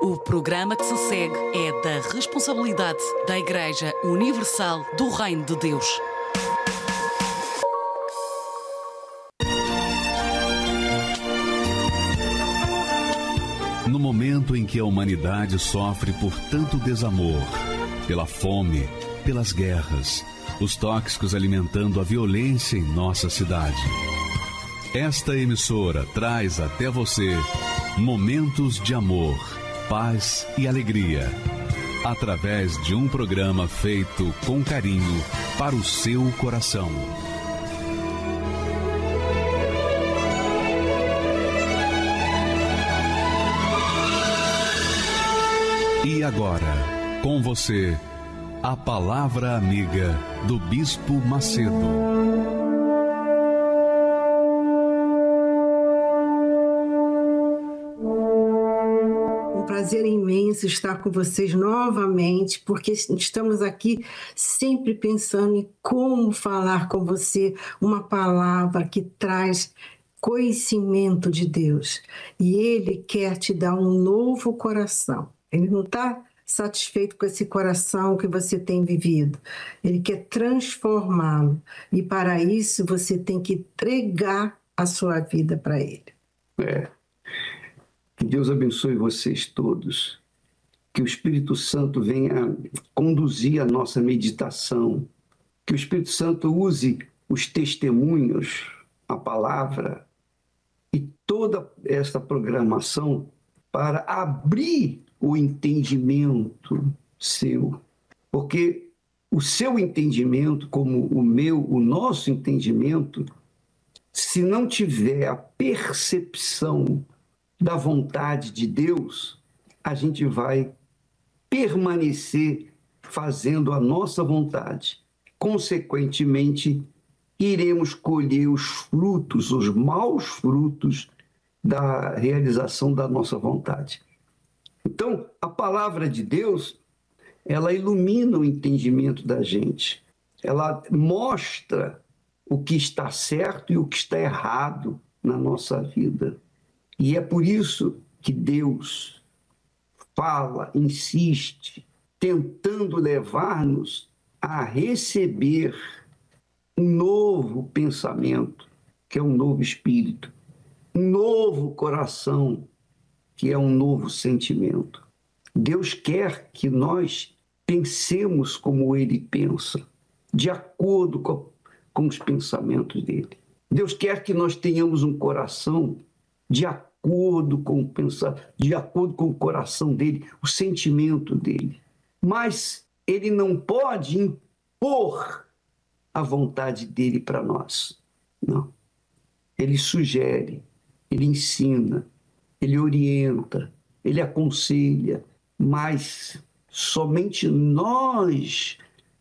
O programa que se segue é da responsabilidade da Igreja Universal do Reino de Deus. No momento em que a humanidade sofre por tanto desamor, pela fome, pelas guerras, os tóxicos alimentando a violência em nossa cidade, esta emissora traz até você momentos de amor, paz e alegria, através de um programa feito com carinho para o seu coração. E agora, com você, a Palavra Amiga do Bispo Macedo. Um prazer imenso estar com vocês novamente, porque estamos aqui sempre pensando em como falar com você uma palavra que traz conhecimento de Deus. E Ele quer te dar um novo coração. Ele não está satisfeito com esse coração que você tem vivido. Ele quer transformá-lo. E para isso você tem que entregar a sua vida para Ele. Que Deus abençoe vocês todos. Que o Espírito Santo venha conduzir a nossa meditação. Que o Espírito Santo use os testemunhos, a palavra e toda esta programação para abrir o entendimento seu. Porque o seu entendimento, como o meu, o nosso entendimento, se não tiver a percepção da vontade de Deus, a gente vai permanecer fazendo a nossa vontade. Consequentemente, iremos colher os frutos, os maus frutos da realização da nossa vontade. Então, a palavra de Deus, ela ilumina o entendimento da gente. Ela mostra o que está certo e o que está errado na nossa vida. E é por isso que Deus fala, insiste, tentando levar-nos a receber um novo pensamento, que é um novo espírito, um novo coração, que é um novo sentimento. Deus quer que nós pensemos como Ele pensa, de acordo com os pensamentos dele. Deus quer que nós tenhamos um coração de acordo com o coração dele, o sentimento dele. Mas ele não pode impor a vontade dele para nós. Não. Ele sugere, ele ensina, ele orienta, ele aconselha, mas somente nós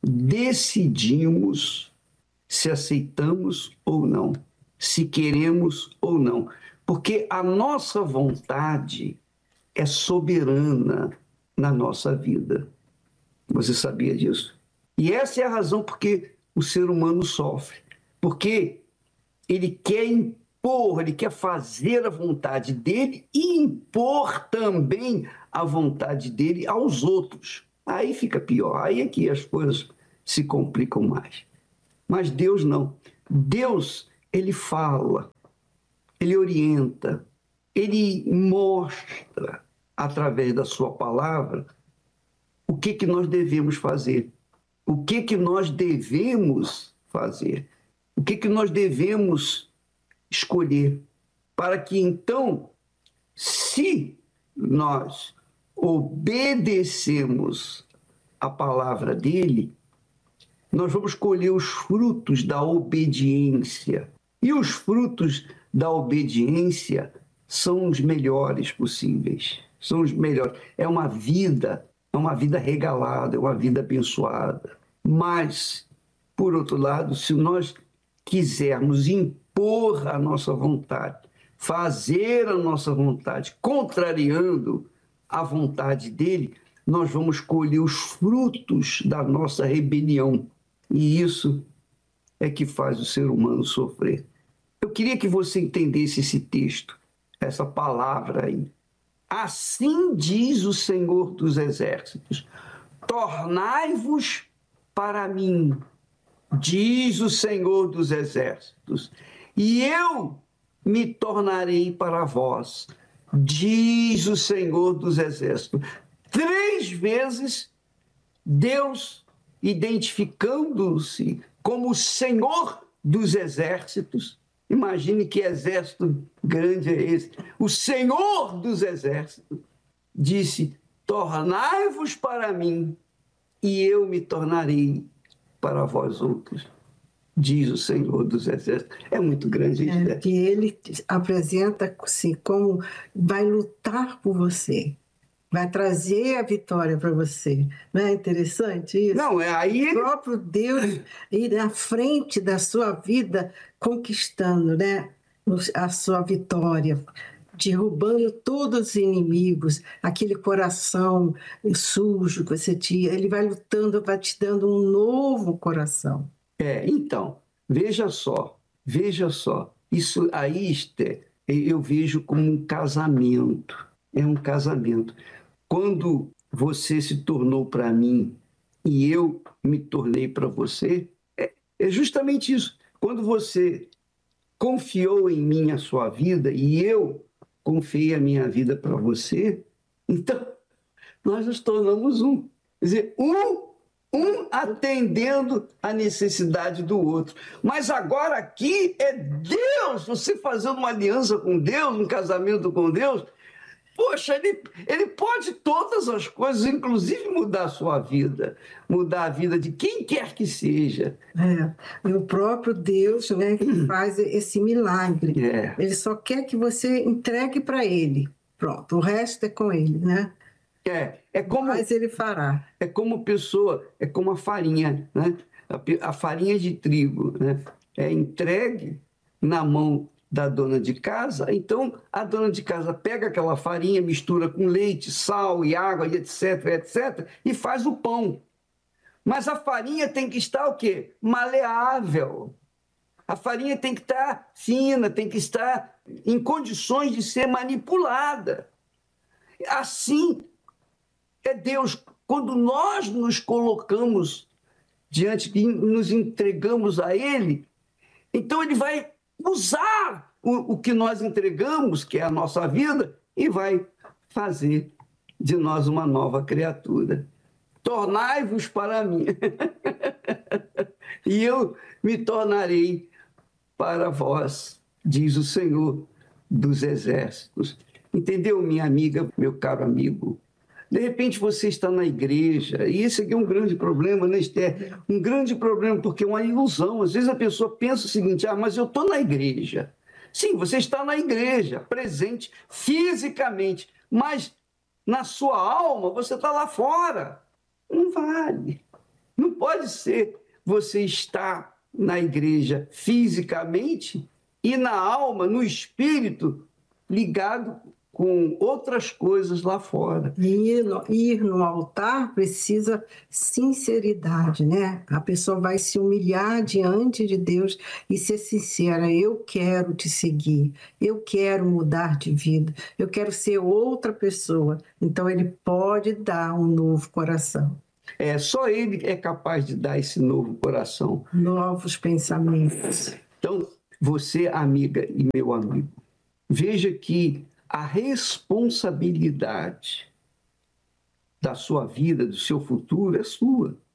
decidimos se aceitamos ou não, se queremos ou não. Porque a nossa vontade é soberana na nossa vida. Você sabia disso? E essa é a razão porque o ser humano sofre. Porque ele quer impor, ele quer fazer a vontade dele e impor também a vontade dele aos outros. Aí fica pior, aí é que as coisas se complicam mais. Mas Deus não. Deus, ele fala, ele orienta, ele mostra através da sua palavra o que nós devemos fazer, o que nós devemos fazer, o que nós devemos escolher, para que então, se nós obedecemos a palavra dele, nós vamos colher os frutos da obediência. E os frutos da obediência são os melhores possíveis. São os melhores. É uma vida regalada, é uma vida abençoada. Mas, por outro lado, se nós quisermos impor a nossa vontade, fazer a nossa vontade, contrariando a vontade dele, nós vamos colher os frutos da nossa rebelião. E isso é que faz o ser humano sofrer. Eu queria que você entendesse esse texto, essa palavra aí. Assim diz o Senhor dos Exércitos: tornai-vos para mim, diz o Senhor dos Exércitos, e eu me tornarei para vós, diz o Senhor dos Exércitos. 3 vezes, Deus identificando-se como o Senhor dos Exércitos. Imagine que exército grande é esse. O Senhor dos Exércitos disse: tornai-vos para mim, e eu me tornarei para vós outros, diz o Senhor dos Exércitos. É muito grande isso. É, que ele apresenta-se como vai lutar por você, vai trazer a vitória para você. Não é interessante isso? Não, é aí... O próprio Deus ir à frente da sua vida, conquistando, né, a sua vitória, derrubando todos os inimigos, aquele coração sujo que você tinha. Ele vai lutando, vai te dando um novo coração. Então, veja só. Isso aí, Esther, eu vejo como um casamento. É um casamento. Quando você se tornou para mim e eu me tornei para você, é justamente isso. Quando você confiou em mim a sua vida e eu confiei a minha vida para você, então nós nos tornamos um. Quer dizer, um atendendo a necessidade do outro. Mas agora aqui é Deus, você fazendo uma aliança com Deus, um casamento com Deus. Poxa, ele pode todas as coisas, inclusive mudar a sua vida, mudar a vida de quem quer que seja. E o próprio Deus, né, que faz esse milagre. Ele só quer que você entregue para ele. Pronto, o resto é com ele, né? Mas ele fará. É como pessoa, é como a farinha, né? A farinha de trigo, né? É entregue na mão da dona de casa. Então, a dona de casa pega aquela farinha, mistura com leite, sal e água, e etc., e faz o pão. Mas a farinha tem que estar o quê? Maleável. A farinha tem que estar fina, tem que estar em condições de ser manipulada. Assim é Deus. Quando nós nos colocamos diante e nos entregamos a Ele, então Ele vai usar o que nós entregamos, que é a nossa vida, e vai fazer de nós uma nova criatura. Tornai-vos para mim, e eu me tornarei para vós, diz o Senhor dos Exércitos. Entendeu, minha amiga, meu caro amigo? De repente você está na igreja, e esse aqui é um grande problema, né, Esther? Um grande problema, porque é uma ilusão. Às vezes a pessoa pensa o seguinte: mas eu estou na igreja. Sim, você está na igreja, presente fisicamente, mas na sua alma você está lá fora. Não vale. Não pode ser você estar na igreja fisicamente e na alma, no espírito, ligado com outras coisas lá fora. Ir no altar precisa sinceridade, né? A pessoa vai se humilhar diante de Deus e ser sincera: eu quero te seguir, eu quero mudar de vida, eu quero ser outra pessoa. Então ele pode dar um novo coração. Só ele é capaz de dar esse novo coração. Novos pensamentos. Então, você, amiga e meu amigo, veja que a responsabilidade da sua vida, do seu futuro, é sua.